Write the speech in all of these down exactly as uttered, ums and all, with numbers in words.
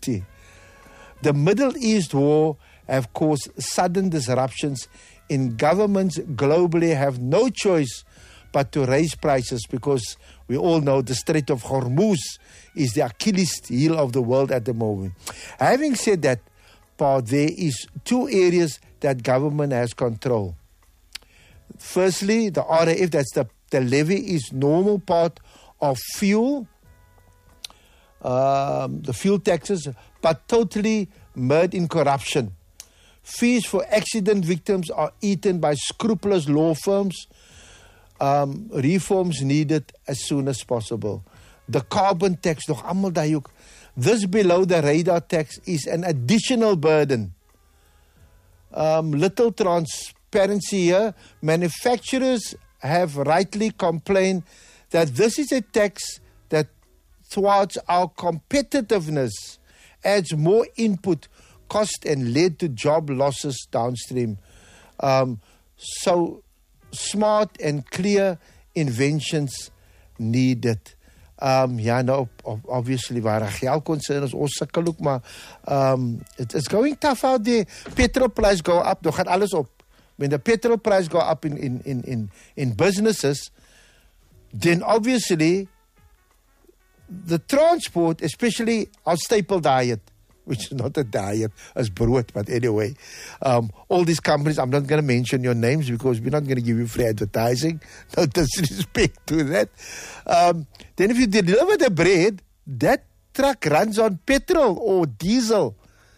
security. The Middle East war have caused sudden disruptions in governments globally have no choice but to raise prices because we all know the Strait of Hormuz is the Achilles heel of the world at the moment. Having said that, Paul, there is two areas that government has control. Firstly, the R A F, that's the, the levy, is normal part of fuel, um, the fuel taxes, but totally mired in corruption. Fees for accident victims are eaten by scrupulous law firms. Um, reforms needed as soon as possible. The carbon tax, nog allemaal daai ook. This below the radar tax is an additional burden. Um, little transparency here. Manufacturers have rightly complained that this is a tax that thwarts our competitiveness, adds more input cost and led to job losses downstream. Um, so smart and clear inventions needed. Um, ja, nou, obviously, waar er geld concern is, ons sukkel ook, maar um, it, it's going tough out there. Petrol price go up, dan gaat alles op. When the petrol price go up in, in, in, in, in businesses, then obviously the transport, especially our staple diet, which is not a diet, as brood, but anyway. Um, all these companies, I'm not going to mention your names because we're not going to give you free advertising. No disrespect to that. Um, then if you deliver the bread, that truck runs on petrol or diesel.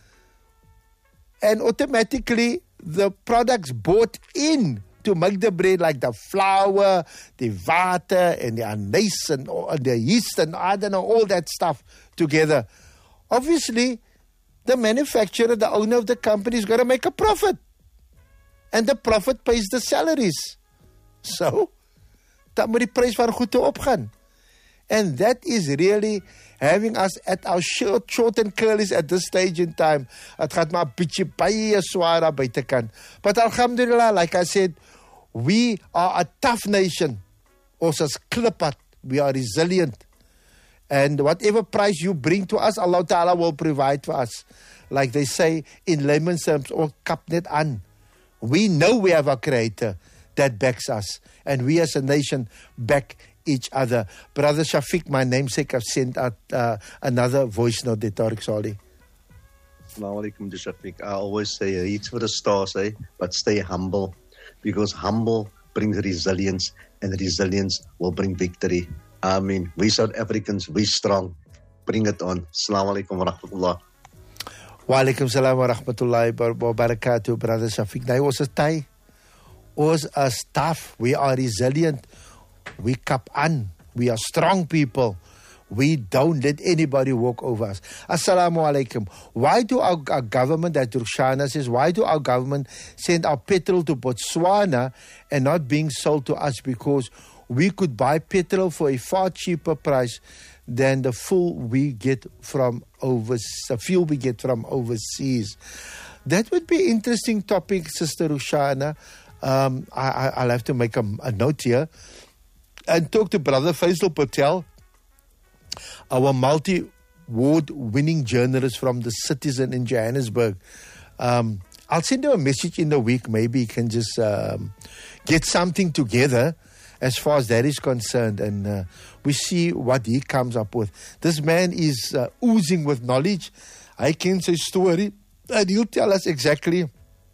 And automatically, the products bought in to make the bread, like the flour, the water, and the anise, and the yeast, and I don't know, all that stuff together. Obviously, the manufacturer, the owner of the company is going to make a profit. And the profit pays the salaries. So, dan moet die prijs van goed te opgaan. And that is really having us at our short, short and curlies at this stage in time. Het gaat maar bietjie baie swaar aan buitekant. But alhamdulillah, like I said, we are a tough nation. Ons is klippad. We are resilient. And whatever price you bring to us, Allah Ta'ala will provide for us. Like they say in layman's terms, or kap net aan. We know we have a creator that backs us. And we as a nation back each other. Brother Shafiq, my namesake, I've sent out uh, another voice note there, Tariq Saleh. Assalamu alaikum, Shafiq. I always say, reach for the stars, eh? But stay humble. Because humble brings resilience, and resilience will bring victory. I mean, we South Africans, we strong. Bring it on. Assalamu alaikum wa rahmatullah. Wa alaikum salam wa rahmatullahi wa barakatuh, Brother Shafiq. Nou, ons is Thai. Ons is tough. We are resilient. We kap aan. We are strong people. We don't let anybody walk over us. Assalamu alaikum. Why do our, our government, that Rushana says, why do our government send our petrol to Botswana and not being sold to us? Because we could buy petrol for a far cheaper price than the fuel we get from overseas, the fuel we get from overseas. That would be an interesting topic, Sister Rushana. Um, I, I, I'll have to make a, a note here and talk to Brother Faisal Patel, our multi-award winning journalist from the Citizen in Johannesburg. Um, I'll send him a message in the week. Maybe he can just um, get something together as far as that is concerned, and uh, we see what he comes up with. This man is uh, oozing with knowledge. I can say story, and he'll tell us exactly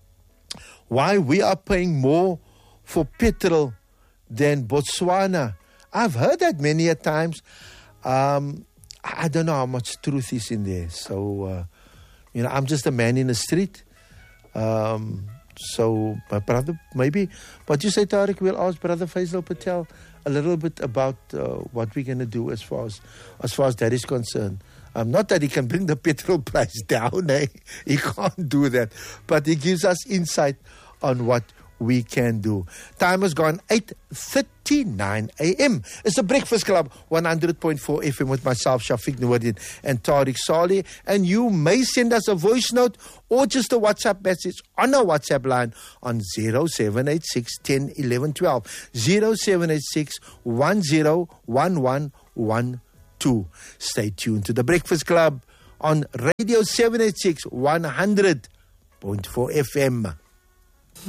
why we are paying more for petrol than Botswana. I've heard that many a times. Um, I don't know how much truth is in there. So, uh, you know, I'm just a man in the street. Um, so, my brother, maybe, what you say, Tariq, we'll ask Brother Faisal Patel a little bit about uh, what we're going to do as far as, as far as that is concerned. Um, not that he can bring the petrol price down, eh? He can't do that. But he gives us insight on what we can do. Time has gone eight thirty-nine a.m. It's the Breakfast Club, one hundred point four F M with myself, Shafiq Noordin, and Tariq Saleh. And you may send us a voice note or just a WhatsApp message on our WhatsApp line on zero seven eight six, one zero, one one, one two, zero seven eight six, one zero one one one two. Stay tuned to the Breakfast Club on Radio seven eighty-six one hundred point four F M.